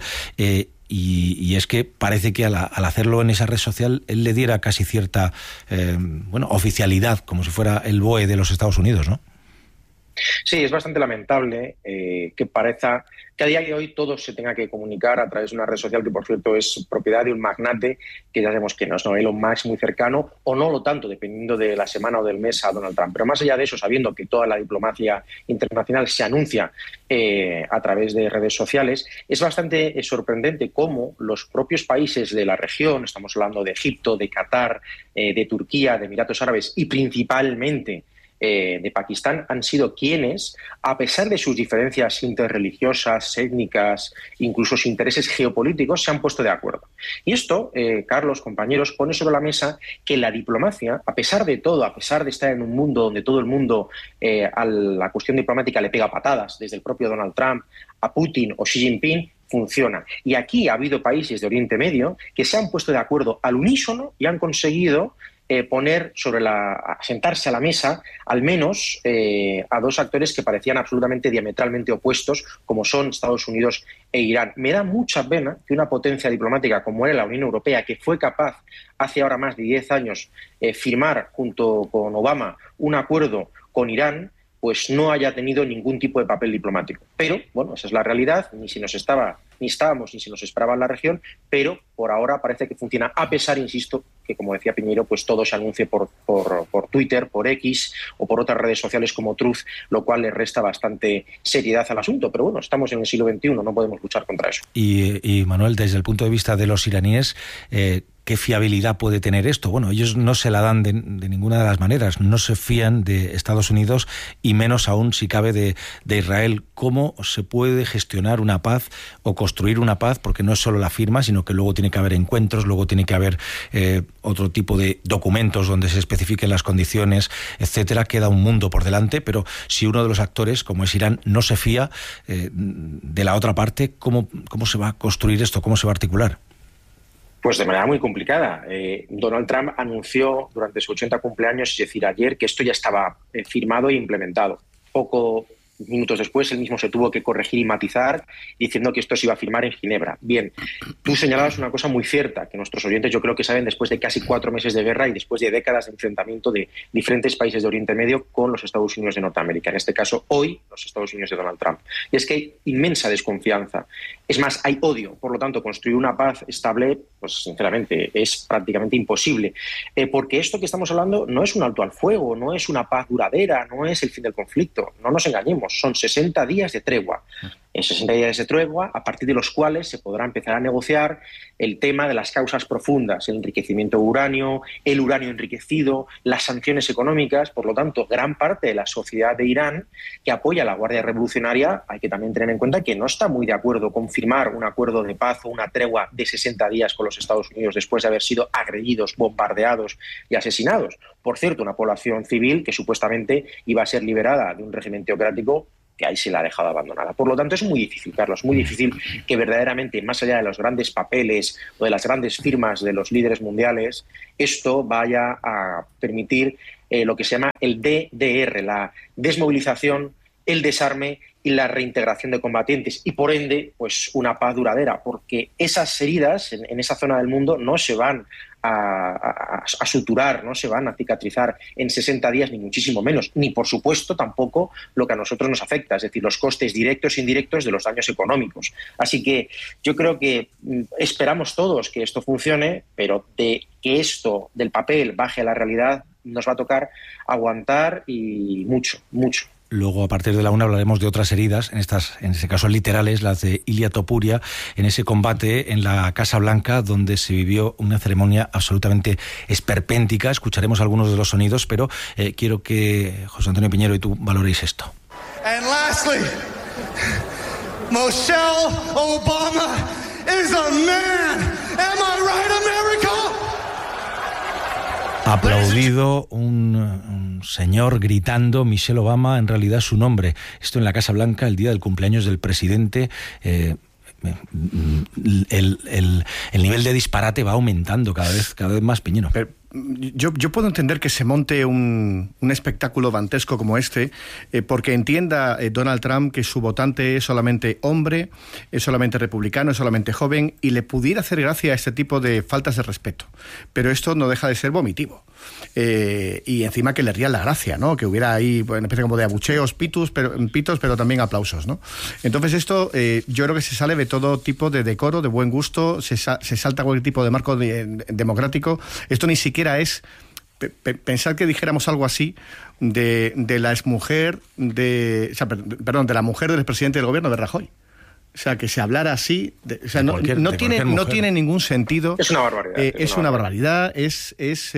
Y es que parece que al hacerlo en esa red social él le diera casi cierta oficialidad, como si fuera el BOE de los Estados Unidos, ¿no? Sí, es bastante lamentable que parezca que a día de hoy todo se tenga que comunicar a través de una red social que, por cierto, es propiedad de un magnate que ya sabemos que no es, ¿no? Elon Musk, muy cercano, o no lo tanto, dependiendo de la semana o del mes, a Donald Trump. Pero más allá de eso, sabiendo que toda la diplomacia internacional se anuncia a través de redes sociales, es bastante sorprendente cómo los propios países de la región, estamos hablando de Egipto, de Qatar, de Turquía, de Emiratos Árabes y principalmente de Pakistán, han sido quienes, a pesar de sus diferencias interreligiosas, étnicas, incluso sus intereses geopolíticos, se han puesto de acuerdo. Y esto, Carlos, compañeros, pone sobre la mesa que la diplomacia, a pesar de todo, a pesar de estar en un mundo donde todo el mundo a la cuestión diplomática le pega patadas, desde el propio Donald Trump a Putin o Xi Jinping, funciona. Y aquí ha habido países de Oriente Medio que se han puesto de acuerdo al unísono y han conseguido sentarse a la mesa al menos a dos actores que parecían absolutamente diametralmente opuestos, como son Estados Unidos e Irán. Me da mucha pena que una potencia diplomática como era la Unión Europea, que fue capaz hace ahora más de 10 años firmar junto con Obama un acuerdo con Irán, pues no haya tenido ningún tipo de papel diplomático. Pero, bueno, esa es la realidad, ni se nos esperaba en la región, pero por ahora parece que funciona, a pesar, insisto, que como decía Piñero, pues todo se anuncie por Twitter, por X o por otras redes sociales como Truth, lo cual le resta bastante seriedad al asunto. Pero bueno, estamos en el siglo XXI, no podemos luchar contra eso. Y Manuel, desde el punto de vista de los iraníes, ¿qué fiabilidad puede tener esto? Bueno, ellos no se la dan de ninguna de las maneras, no se fían de Estados Unidos y menos aún, si cabe, de Israel. ¿Cómo se puede gestionar una paz o construir una paz? Porque no es solo la firma, sino que luego tiene que haber encuentros, luego tiene que haber otro tipo de documentos donde se especifiquen las condiciones, etcétera. Queda un mundo por delante, pero si uno de los actores, como es Irán, no se fía de la otra parte, ¿cómo se va a construir esto? ¿Cómo se va a articular? Pues de manera muy complicada. Donald Trump anunció durante su 80 cumpleaños, es decir, ayer, que esto ya estaba firmado e implementado. Pocos minutos después, él mismo se tuvo que corregir y matizar, diciendo que esto se iba a firmar en Ginebra. Bien, tú señalabas una cosa muy cierta, que nuestros oyentes yo creo que saben después de casi 4 meses de guerra y después de décadas de enfrentamiento de diferentes países de Oriente Medio con los Estados Unidos de Norteamérica. En este caso, hoy, los Estados Unidos de Donald Trump. Y es que hay inmensa desconfianza. Es más, hay odio. Por lo tanto, construir una paz estable, pues sinceramente, es prácticamente imposible. Porque esto que estamos hablando no es un alto al fuego, no es una paz duradera, no es el fin del conflicto. No nos engañemos. Son 60 días de tregua. 60 días de tregua, a partir de los cuales se podrá empezar a negociar el tema de las causas profundas, el enriquecimiento de uranio, el uranio enriquecido, las sanciones económicas. Por lo tanto, gran parte de la sociedad de Irán que apoya a la Guardia Revolucionaria, hay que también tener en cuenta que no está muy de acuerdo con firmar un acuerdo de paz o una tregua de 60 días con los Estados Unidos después de haber sido agredidos, bombardeados y asesinados. Por cierto, una población civil que supuestamente iba a ser liberada de un régimen teocrático que ahí se la ha dejado abandonada. Por lo tanto, es muy difícil, Carlos, muy difícil que verdaderamente, más allá de los grandes papeles o de las grandes firmas de los líderes mundiales, esto vaya a permitir lo que se llama el DDR, la desmovilización, el desarme y la reintegración de combatientes, y por ende, pues una paz duradera, porque esas heridas en esa zona del mundo no se van a suturar, no se van a cicatrizar en 60 días, ni muchísimo menos, ni por supuesto tampoco lo que a nosotros nos afecta, es decir, los costes directos e indirectos de los daños económicos. Así que yo creo que esperamos todos que esto funcione, pero de que esto del papel baje a la realidad nos va a tocar aguantar y mucho, mucho. Luego, a partir de la 1, hablaremos de otras heridas, en ese caso literales, las de Ilia Topuria, en ese combate en la Casa Blanca, donde se vivió una ceremonia absolutamente esperpéntica. Escucharemos algunos de los sonidos, pero quiero que José Antonio Piñero y tú valoréis esto. And lastly, Michelle Obama is a man. Am I right, America? Aplaudido un señor gritando Michelle Obama, en realidad su nombre. Esto en la Casa Blanca, el día del cumpleaños del presidente. El nivel de disparate va aumentando cada vez más, Piñero. Pero yo puedo entender que se monte un espectáculo dantesco como este, porque entienda Donald Trump que su votante es solamente hombre, es solamente republicano, es solamente joven, y le pudiera hacer gracia a este tipo de faltas de respeto. Pero esto no deja de ser vomitivo. Y encima que le ría la gracia, ¿no? Que hubiera ahí una especie como de abucheos, pitos, pero también aplausos, ¿no? Entonces esto yo creo que se sale de todo tipo de decoro, de buen gusto, se salta cualquier tipo de marco democrático. Esto ni siquiera es pensar que dijéramos algo así de la exmujer de la mujer del presidente del gobierno, de Rajoy. O sea, que se hablara así, no tiene ningún sentido. Es una barbaridad. Es una barbaridad, es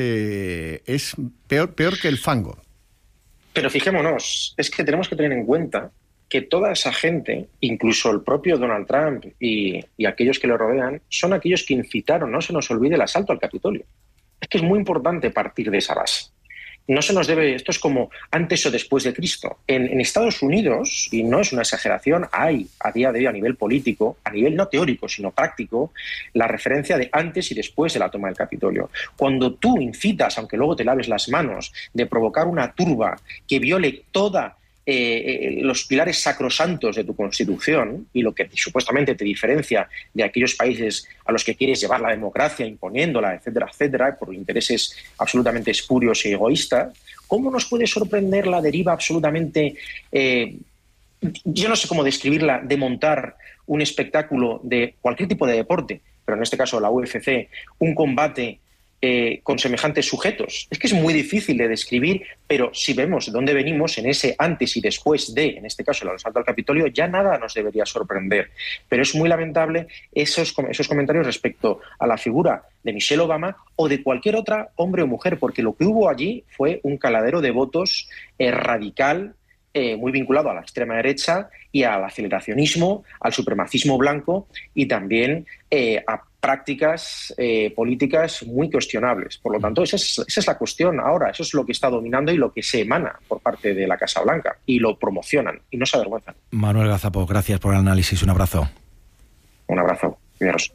peor que el fango. Pero fijémonos, es que tenemos que tener en cuenta que toda esa gente, incluso el propio Donald Trump y aquellos que lo rodean, son aquellos que incitaron, no se nos olvide, el asalto al Capitolio. Es que es muy importante partir de esa base. No se nos debe, esto es como antes o después de Cristo. En Estados Unidos, y no es una exageración, hay a día de hoy a nivel político, a nivel no teórico, sino práctico, la referencia de antes y después de la toma del Capitolio. Cuando tú incitas, aunque luego te laves las manos, de provocar una turba que viole toda los pilares sacrosantos de tu Constitución y lo que supuestamente te diferencia de aquellos países a los que quieres llevar la democracia, imponiéndola, etcétera, etcétera, por intereses absolutamente espurios y egoístas, ¿cómo nos puede sorprender la deriva absolutamente, yo no sé cómo describirla, de montar un espectáculo de cualquier tipo de deporte, pero en este caso la UFC, un combate con semejantes sujetos? Es que es muy difícil de describir, pero si vemos dónde venimos en ese antes y después de, en este caso, el asalto al Capitolio, ya nada nos debería sorprender. Pero es muy lamentable esos comentarios respecto a la figura de Michelle Obama o de cualquier otra hombre o mujer, porque lo que hubo allí fue un caladero de votos radical, muy vinculado a la extrema derecha y al aceleracionismo, al supremacismo blanco y también a prácticas políticas muy cuestionables. Por lo tanto, esa es la cuestión ahora, eso es lo que está dominando y lo que se emana por parte de la Casa Blanca, y lo promocionan y no se avergüenzan. Manuel Gazapo, gracias por el análisis, un abrazo. Un abrazo, Carlos.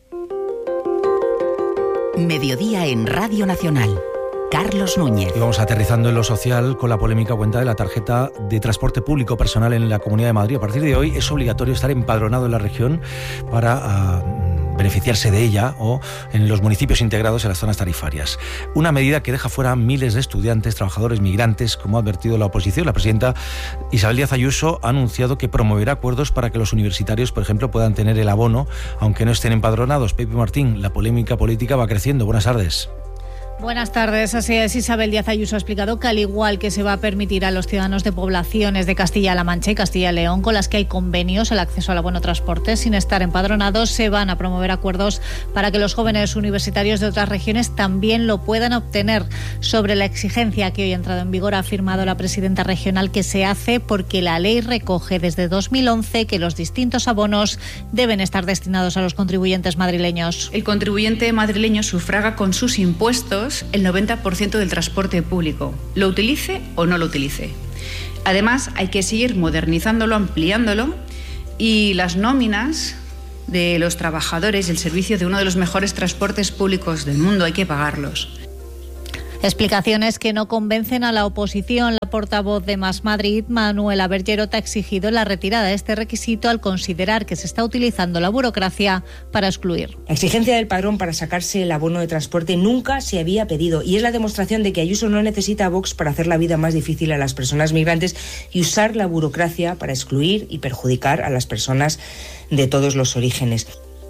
Mediodía en Radio Nacional. Carlos Núñez. Y vamos aterrizando en lo social con la polémica cuenta de la tarjeta de transporte público personal en la Comunidad de Madrid. A partir de hoy es obligatorio estar empadronado en la región para beneficiarse de ella, o en los municipios integrados en las zonas tarifarias. Una medida que deja fuera a miles de estudiantes, trabajadores, migrantes, como ha advertido la oposición. La presidenta Isabel Díaz Ayuso ha anunciado que promoverá acuerdos para que los universitarios, por ejemplo, puedan tener el abono, aunque no estén empadronados. Pepe Martín, la polémica política va creciendo. Buenas tardes. Buenas tardes. Así es, Isabel Díaz Ayuso ha explicado que al igual que se va a permitir a los ciudadanos de poblaciones de Castilla-La Mancha y Castilla y León con las que hay convenios el acceso al abono transporte sin estar empadronados, se van a promover acuerdos para que los jóvenes universitarios de otras regiones también lo puedan obtener. Sobre la exigencia que hoy ha entrado en vigor, ha afirmado la presidenta regional que se hace porque la ley recoge desde 2011 que los distintos abonos deben estar destinados a los contribuyentes madrileños. El contribuyente madrileño sufraga con sus impuestos el 90% del transporte público, lo utilice o no lo utilice. Además, hay que seguir modernizándolo, ampliándolo, y las nóminas de los trabajadores y el servicio de uno de los mejores transportes públicos del mundo hay que pagarlos. Explicaciones que no convencen a la oposición. La portavoz de Más Madrid, Manuela Bergerot, ha exigido la retirada de este requisito al considerar que se está utilizando la burocracia para excluir. La exigencia del padrón para sacarse el abono de transporte nunca se había pedido y es la demostración de que Ayuso no necesita a Vox para hacer la vida más difícil a las personas migrantes y usar la burocracia para excluir y perjudicar a las personas de todos los orígenes.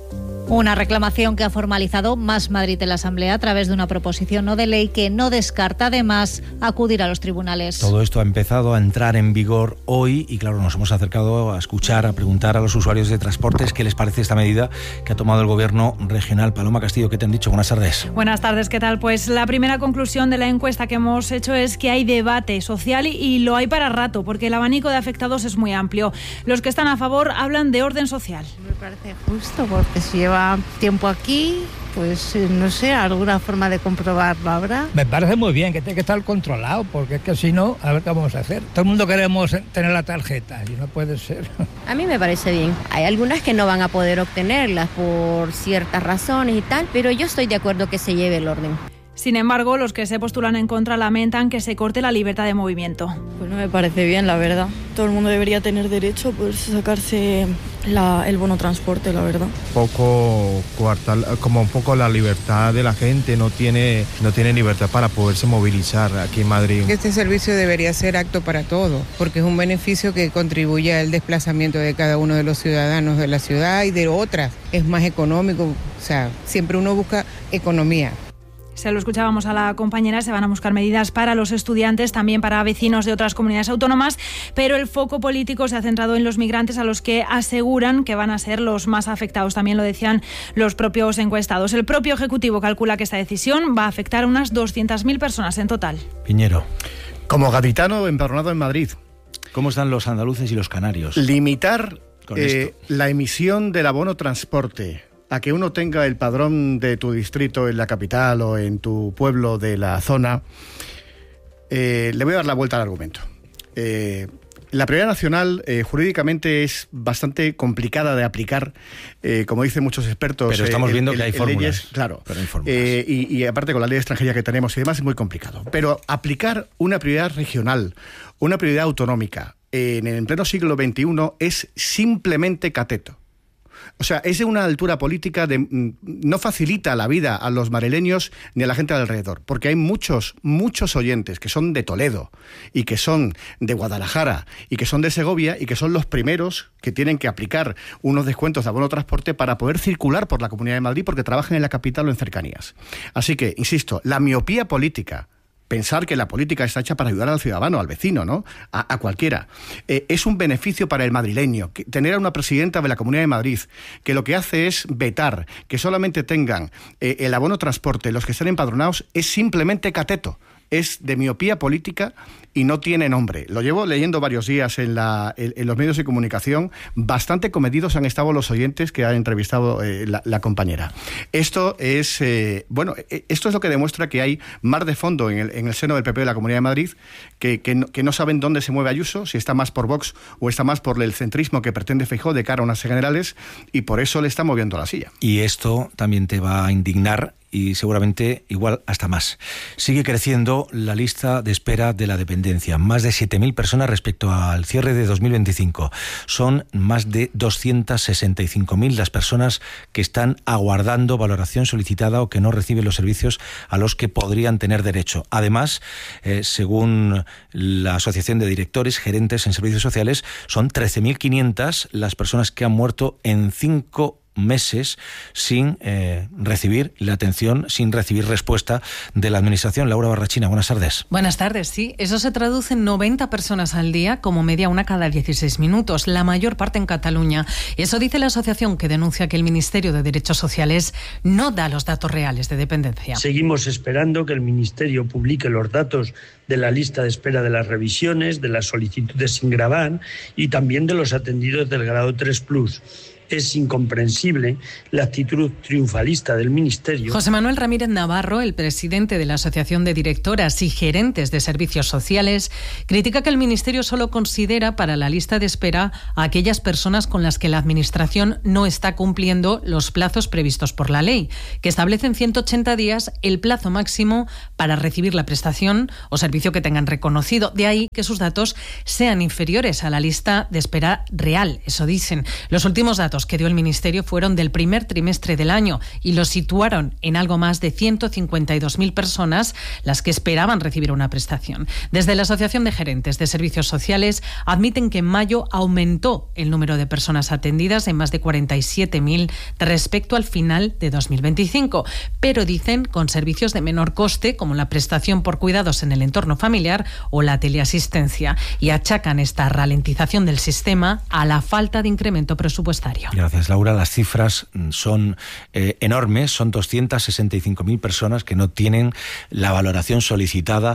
Una reclamación que ha formalizado Más Madrid en la Asamblea a través de una proposición no de ley que no descarta además acudir a los tribunales. Todo esto ha empezado a entrar en vigor hoy y claro, nos hemos acercado a escuchar, a preguntar a los usuarios de transportes qué les parece esta medida que ha tomado el Gobierno regional. Paloma Castillo, ¿qué te han dicho? Buenas tardes. Buenas tardes, ¿qué tal? Pues la primera conclusión de la encuesta que hemos hecho es que hay debate social y lo hay para rato, porque el abanico de afectados es muy amplio. Los que están a favor hablan de orden social. Me parece justo porque si lleva tiempo aquí, pues no sé, alguna forma de comprobarlo habrá. Me parece muy bien que tiene que estar controlado, porque es que si no, a ver qué vamos a hacer. Todo el mundo queremos tener la tarjeta y no puede ser. A mí me parece bien. Hay algunas que no van a poder obtenerlas por ciertas razones y tal, pero yo estoy de acuerdo que se lleve el orden. Sin embargo, los que se postulan en contra lamentan que se corte la libertad de movimiento. Pues no me parece bien, la verdad. Todo el mundo debería tener derecho a poder sacarse el bono transporte, la verdad. Poco coartar, como un poco la libertad de la gente, no tiene libertad para poderse movilizar aquí en Madrid. Este servicio debería ser apto para todos, porque es un beneficio que contribuye al desplazamiento de cada uno de los ciudadanos de la ciudad y de otras. Es más económico, o sea, siempre uno busca economía. Se lo escuchábamos a la compañera, se van a buscar medidas para los estudiantes, también para vecinos de otras comunidades autónomas, pero el foco político se ha centrado en los migrantes, a los que aseguran que van a ser los más afectados. También lo decían los propios encuestados. El propio Ejecutivo calcula que esta decisión va a afectar a unas 200.000 personas en total. Piñero. Como gaditano empadronado en Madrid. ¿Cómo están los andaluces y los canarios? Limitar la emisión del abono transporte a que uno tenga el padrón de tu distrito en la capital o en tu pueblo de la zona, le voy a dar la vuelta al argumento. La prioridad nacional jurídicamente es bastante complicada de aplicar, como dicen muchos expertos. Pero estamos viendo que hay fórmulas. Leyes, claro. Pero hay fórmulas. Y aparte con la ley de extranjería que tenemos y demás es muy complicado. Pero aplicar una prioridad regional, una prioridad autonómica en pleno siglo XXI es simplemente cateto. O sea, es de una altura política no facilita la vida a los madrileños ni a la gente de alrededor, porque hay muchos oyentes que son de Toledo y que son de Guadalajara y que son de Segovia y que son los primeros que tienen que aplicar unos descuentos de abono transporte para poder circular por la Comunidad de Madrid porque trabajan en la capital o en cercanías. Así que, insisto, la miopía política, pensar que la política está hecha para ayudar al ciudadano, al vecino, ¿no? A cualquiera. Es un beneficio para el madrileño. Tener a una presidenta de la Comunidad de Madrid que lo que hace es vetar que solamente tengan el abono transporte los que estén empadronados es simplemente cateto. Es de miopía política y no tiene nombre. Lo llevo leyendo varios días en los medios de comunicación. Bastante comedidos han estado los oyentes que ha entrevistado la compañera. Esto es esto es lo que demuestra que hay mar de fondo en el seno del PP de la Comunidad de Madrid, que no saben dónde se mueve Ayuso, si está más por Vox o está más por el centrismo que pretende Feijóo de cara a unas generales, y por eso le está moviendo la silla. Y esto también te va a indignar, y seguramente igual hasta más. Sigue creciendo la lista de espera de la dependencia. Más de 7.000 personas respecto al cierre de 2025. Son más de 265.000 las personas que están aguardando valoración solicitada o que no reciben los servicios a los que podrían tener derecho. Además, según la Asociación de Directores Gerentes en Servicios Sociales, son 13.500 las personas que han muerto en 5 meses sin recibir la atención, sin recibir respuesta de la Administración. Laura Barrachina, buenas tardes. Buenas tardes, sí. Eso se traduce en 90 personas al día, como media una cada 16 minutos, la mayor parte en Cataluña. Eso dice la asociación, que denuncia que el Ministerio de Derechos Sociales no da los datos reales de dependencia. Seguimos esperando que el Ministerio publique los datos de la lista de espera de las revisiones, de las solicitudes sin gravar y también de los atendidos del grado 3+. Es incomprensible la actitud triunfalista del Ministerio. José Manuel Ramírez Navarro, el presidente de la Asociación de Directoras y Gerentes de Servicios Sociales, critica que el Ministerio solo considera para la lista de espera a aquellas personas con las que la Administración no está cumpliendo los plazos previstos por la ley, que establece en 180 días el plazo máximo para recibir la prestación o servicio que tengan reconocido. De ahí que sus datos sean inferiores a la lista de espera real, eso dicen. Los últimos datos que dio el Ministerio fueron del primer trimestre del año y los situaron en algo más de 152.000 personas las que esperaban recibir una prestación. Desde la Asociación de Gerentes de Servicios Sociales admiten que en mayo aumentó el número de personas atendidas en más de 47.000 respecto al final de 2025, pero dicen con servicios de menor coste como la prestación por cuidados en el entorno familiar o la teleasistencia, y achacan esta ralentización del sistema a la falta de incremento presupuestario. Gracias, Laura. Las cifras son enormes. Son 265.000 personas que no tienen la valoración solicitada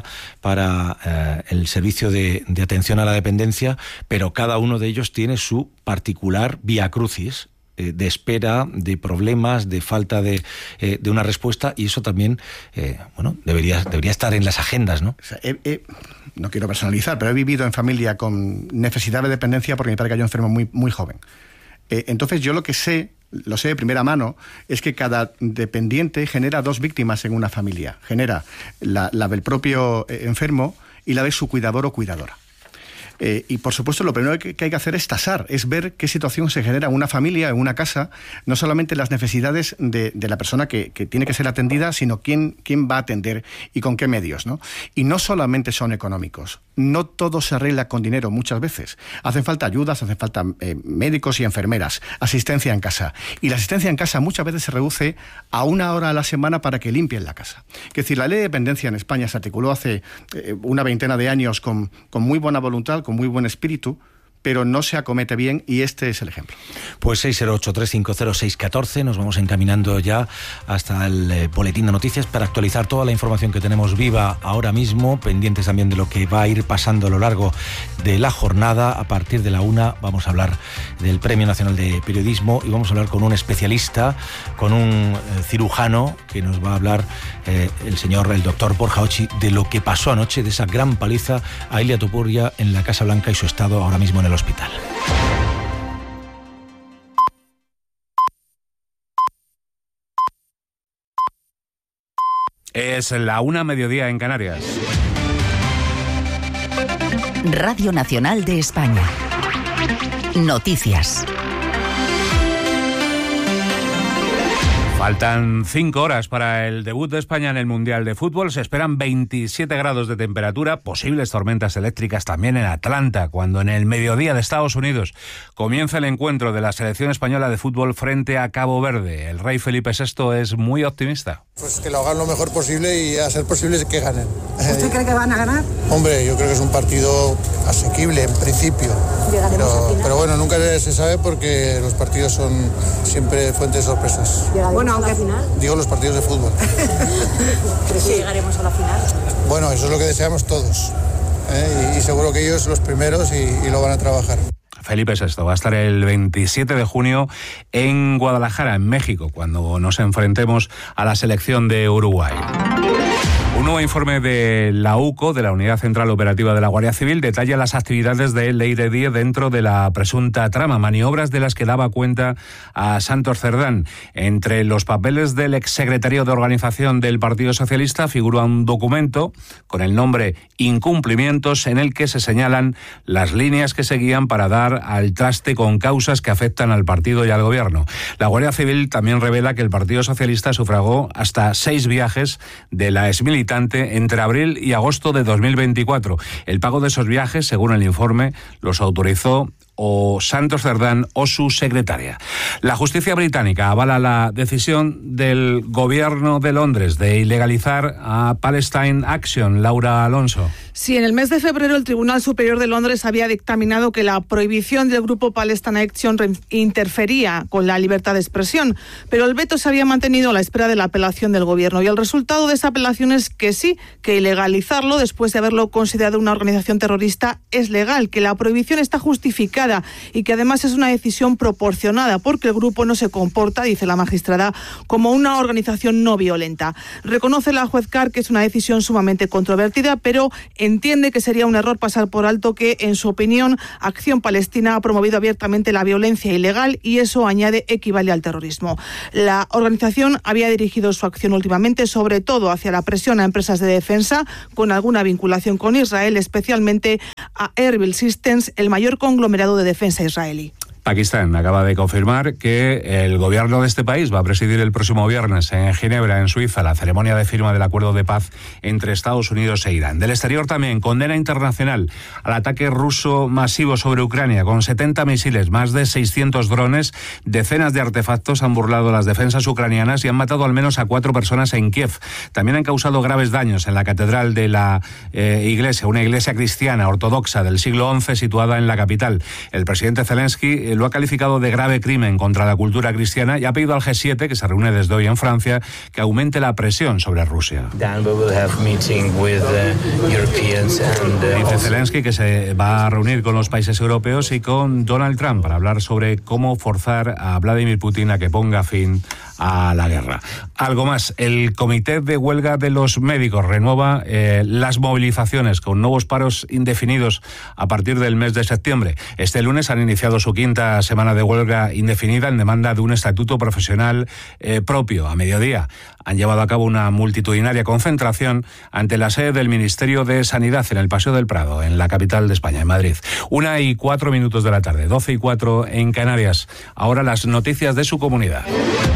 para el servicio de atención a la dependencia, pero cada uno de ellos tiene su particular vía crucis de espera, de problemas, de falta de una respuesta, y eso también debería estar en las agendas, ¿no? O sea, no quiero personalizar, pero he vivido en familia con necesidad de dependencia porque mi padre cayó enfermo muy, muy joven. Entonces yo lo sé de primera mano, es que cada dependiente genera 2 víctimas en una familia. Genera la del propio enfermo y la de su cuidador o cuidadora. Y por supuesto lo primero que hay que hacer es tasar, es ver qué situación se genera en una familia, en una casa, no solamente las necesidades de la persona que tiene que ser atendida, sino quién va a atender y con qué medios, ¿no? Y no solamente son económicos, no todo se arregla con dinero muchas veces. Hacen falta ayudas, hacen falta médicos y enfermeras, asistencia en casa. Y la asistencia en casa muchas veces se reduce a 1 hora a la semana para que limpien la casa. Es decir, la ley de dependencia en España se articuló hace una veintena de años con muy buena voluntad, con muy buen espíritu, pero no se acomete bien, y este es el ejemplo. Pues 608-350-614, nos vamos encaminando ya hasta el boletín de noticias para actualizar toda la información que tenemos viva ahora mismo, pendientes también de lo que va a ir pasando a lo largo de la jornada. A partir de la 1 vamos a hablar del Premio Nacional de Periodismo y vamos a hablar con un especialista, con un cirujano que nos va a hablar el doctor Borja Ochi, de lo que pasó anoche, de esa gran paliza a Ilia Topuria en la Casa Blanca y su estado ahora mismo en el hospital. Es la 1:00 en Canarias. Radio Nacional de España. Noticias. Faltan 5 horas para el debut de España en el Mundial de Fútbol. Se esperan 27 grados de temperatura, posibles tormentas eléctricas también en Atlanta, cuando en el mediodía de Estados Unidos comienza el encuentro de la selección española de fútbol frente a Cabo Verde. El rey Felipe VI es muy optimista. Pues que lo hagan lo mejor posible y a ser posible que ganen. ¿Usted cree que van a ganar? Hombre, yo creo que es un partido asequible en principio. Pero bueno, nunca se sabe porque los partidos son siempre fuente de sorpresas. Bueno, aunque al final. Digo los partidos de fútbol. ¿Crees que llegaremos a la final? Bueno, eso es lo que deseamos todos. Y seguro que ellos los primeros y lo van a trabajar. Felipe VI va a estar el 27 de junio en Guadalajara, en México, cuando nos enfrentemos a la selección de Uruguay. Un nuevo informe de la UCO, de la Unidad Central Operativa de la Guardia Civil, detalla las actividades de Leire Díez dentro de la presunta trama, maniobras de las que daba cuenta a Santos Cerdán. Entre los papeles del exsecretario de Organización del Partido Socialista figura un documento con el nombre Incumplimientos, en el que se señalan las líneas que seguían para dar al traste con causas que afectan al partido y al gobierno. La Guardia Civil también revela que el Partido Socialista sufragó hasta 6 viajes de la exmilitante entre abril y agosto de 2024. El pago de esos viajes, según el informe, los autorizó o Santos Cerdán o su secretaria. La justicia británica avala la decisión del gobierno de Londres de ilegalizar a Palestine Action. Laura Alonso. Sí, en el mes de febrero el Tribunal Superior de Londres había dictaminado que la prohibición del grupo Palestine Action interfería con la libertad de expresión, pero el veto se había mantenido a la espera de la apelación del gobierno y el resultado de esa apelación es que sí, que ilegalizarlo después de haberlo considerado una organización terrorista es legal, que la prohibición está justificada y que además es una decisión proporcionada porque el grupo no se comporta, dice la magistrada, como una organización no violenta. Reconoce la juez Carr que es una decisión sumamente controvertida, pero entiende que sería un error pasar por alto que, en su opinión, Acción Palestina ha promovido abiertamente la violencia ilegal y eso, añade, equivale al terrorismo. La organización había dirigido su acción últimamente sobre todo hacia la presión a empresas de defensa con alguna vinculación con Israel, especialmente a Erbil Systems, el mayor conglomerado de defensa israelí. Pakistán acaba de confirmar que el gobierno de este país va a presidir el próximo viernes en Ginebra, en Suiza, la ceremonia de firma del acuerdo de paz entre Estados Unidos e Irán. Del exterior también, condena internacional al ataque ruso masivo sobre Ucrania, con 70 misiles, más de 600 drones, decenas de artefactos han burlado las defensas ucranianas y han matado al menos a 4 personas en Kiev. También han causado graves daños en la catedral de la iglesia, una iglesia cristiana ortodoxa del siglo XI situada en la capital. El presidente Zelensky lo ha calificado de grave crimen contra la cultura cristiana y ha pedido al G7, que se reúne desde hoy en Francia, que aumente la presión sobre Rusia. Dice Zelensky que se va a reunir con los países europeos y con Donald Trump para hablar sobre cómo forzar a Vladimir Putin a que ponga fin a la guerra. Algo más, el Comité de Huelga de los Médicos renueva las movilizaciones con nuevos paros indefinidos a partir del mes de septiembre. Este lunes han iniciado su 5ª semana de huelga indefinida en demanda de un estatuto profesional propio. A mediodía han llevado a cabo una multitudinaria concentración ante la sede del Ministerio de Sanidad en el Paseo del Prado, en la capital de España, en Madrid. 1:04 de la tarde, 12:04 en Canarias. Ahora las noticias de su comunidad.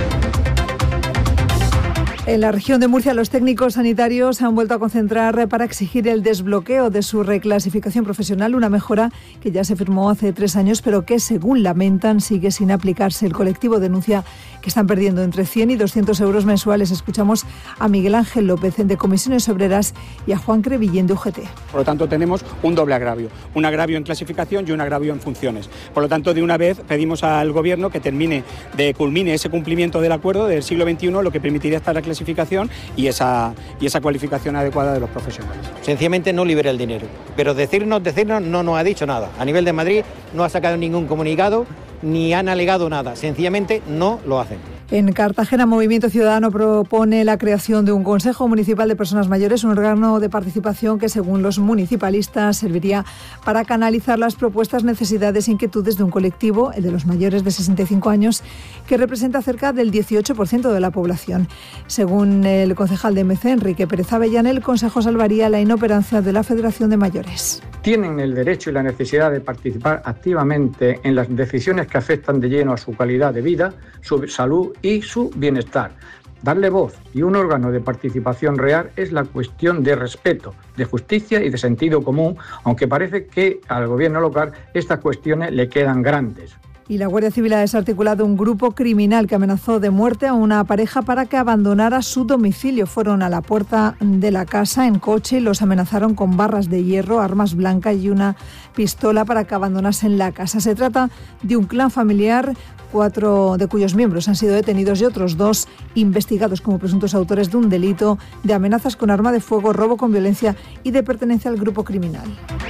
En la región de Murcia, los técnicos sanitarios se han vuelto a concentrar para exigir el desbloqueo de su reclasificación profesional, una mejora que ya se firmó hace 3 años, pero que, según lamentan, sigue sin aplicarse. El colectivo denuncia que están perdiendo entre 100 y 200 euros mensuales. Escuchamos a Miguel Ángel López, de Comisiones Obreras, y a Juan Crevillén, de UGT. Por lo tanto, tenemos un doble agravio, un agravio en clasificación y un agravio en funciones. Por lo tanto, de una vez pedimos al Gobierno que culmine ese cumplimiento del acuerdo del siglo XXI, lo que permitiría esta reclasificación y esa cualificación adecuada de los profesionales. Sencillamente no libera el dinero, pero decirnos no nos ha dicho nada. A nivel de Madrid no ha sacado ningún comunicado ni han alegado nada, sencillamente no lo hacen. En Cartagena, Movimiento Ciudadano propone la creación de un Consejo Municipal de Personas Mayores, un órgano de participación que, según los municipalistas, serviría para canalizar las propuestas, necesidades e inquietudes de un colectivo, el de los mayores de 65 años, que representa cerca del 18% de la población. Según el concejal de MC, Enrique Pérez Avellán, el Consejo salvaría la inoperancia de la Federación de Mayores. Tienen el derecho y la necesidad de participar activamente en las decisiones que afectan de lleno a su calidad de vida, su salud y su bienestar. Darle voz y un órgano de participación real es la cuestión de respeto, de justicia y de sentido común, aunque parece que al gobierno local estas cuestiones le quedan grandes. Y la Guardia Civil ha desarticulado un grupo criminal que amenazó de muerte a una pareja para que abandonara su domicilio. Fueron a la puerta de la casa en coche y los amenazaron con barras de hierro, armas blancas y una pistola para que abandonasen la casa. Se trata de un clan familiar, 4 de cuyos miembros han sido detenidos y otros 2 investigados como presuntos autores de un delito de amenazas con arma de fuego, robo con violencia y de pertenencia al grupo criminal.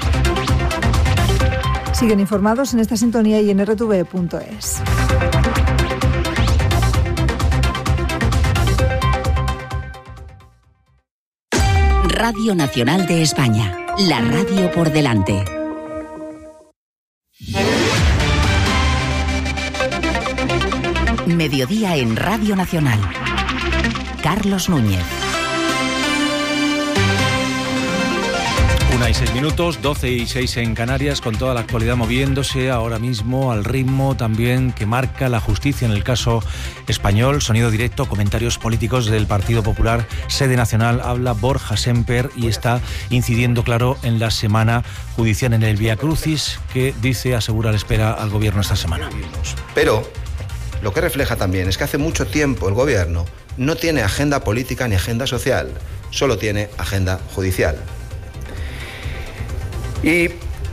Siguen informados en esta sintonía y en rtv.es. Radio Nacional de España, la radio por delante. Mediodía en Radio Nacional. Carlos Núñez. 1:06, 12:06 en Canarias, con toda la actualidad moviéndose ahora mismo al ritmo también que marca la justicia en el caso español. Sonido directo, comentarios políticos del Partido Popular, sede nacional. Habla Borja Semper y está incidiendo, claro, en la semana judicial, en el Vía Crucis, que dice, asegura, le espera al gobierno esta semana. Pero lo que refleja también es que hace mucho tiempo el gobierno no tiene agenda política ni agenda social, solo tiene agenda judicial. Y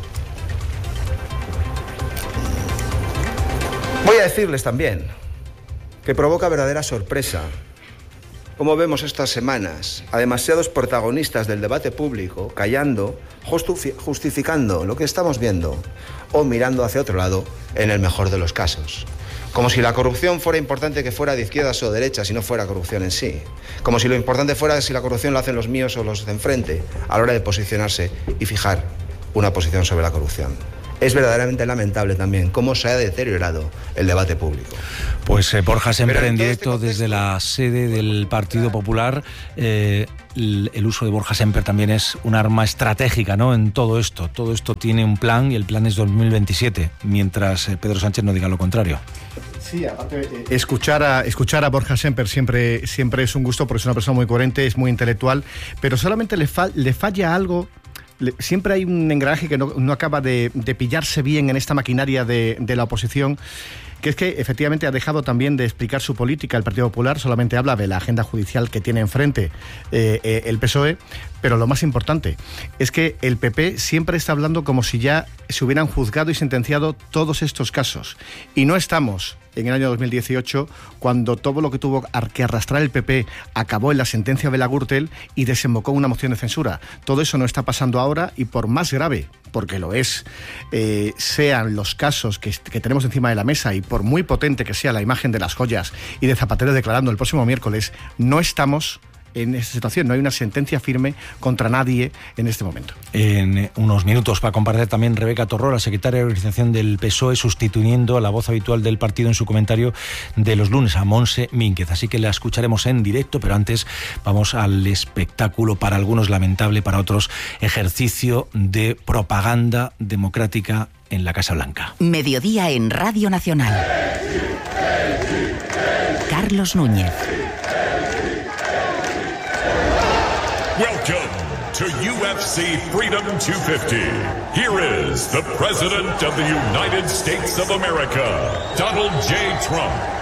voy a decirles también que provoca verdadera sorpresa cómo vemos estas semanas a demasiados protagonistas del debate público callando, justificando lo que estamos viendo o mirando hacia otro lado en el mejor de los casos. Como si la corrupción fuera importante que fuera de izquierdas o derechas y no fuera corrupción en sí. Como si lo importante fuera si la corrupción la hacen los míos o los de enfrente a la hora de posicionarse y fijar una posición sobre la corrupción. Es verdaderamente lamentable también cómo se ha deteriorado el debate público. Pues Borja Semper en directo desde la sede del Partido Popular. El uso de Borja Semper también es un arma estratégica, ¿no?, en todo esto. Todo esto tiene un plan y el plan es 2027, mientras Pedro Sánchez no diga lo contrario. Sí, aparte, escuchar a Borja Semper siempre es un gusto, porque es una persona muy coherente, es muy intelectual, pero solamente le falla algo. Siempre hay un engranaje que no acaba de pillarse bien en esta maquinaria de la oposición, que es que efectivamente ha dejado también de explicar su política el Partido Popular, solamente habla de la agenda judicial que tiene enfrente el PSOE, pero lo más importante es que el PP siempre está hablando como si ya se hubieran juzgado y sentenciado todos estos casos, y no estamos en el año 2018, cuando todo lo que tuvo que arrastrar el PP acabó en la sentencia de la Gürtel y desembocó en una moción de censura. Todo eso no está pasando ahora, y por más grave, porque lo es, sean los casos que tenemos encima de la mesa, y por muy potente que sea la imagen de las joyas y de Zapatero declarando el próximo miércoles, no estamos en esta situación, no hay una sentencia firme contra nadie en este momento. En unos minutos va a compartir también Rebeca Torró, la secretaria de organización del PSOE, sustituyendo a la voz habitual del partido en su comentario de los lunes, a Montse Mínguez. Así que la escucharemos en directo, pero antes vamos al espectáculo, para algunos lamentable, para otros ejercicio de propaganda democrática en la Casa Blanca. Mediodía en Radio Nacional. Carlos Núñez. Welcome to UFC Freedom 250. Here is the President of the United States of America, Donald J. Trump.